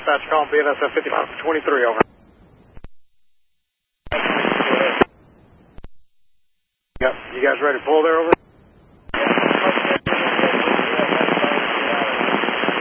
dispatch calling BNSF 5523, over. Yep, you guys ready to pull there, over?